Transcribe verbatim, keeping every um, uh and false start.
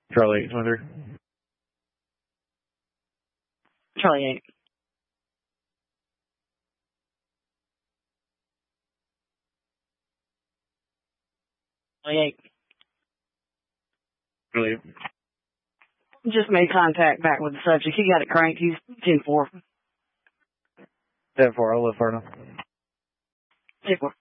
Charlie eight twenty-three. Charlie eight. Charlie eight. Charlie eight. Just made contact back with the subject. He got it cranked. He's ten four. ten four, I'll live far enough. ten four.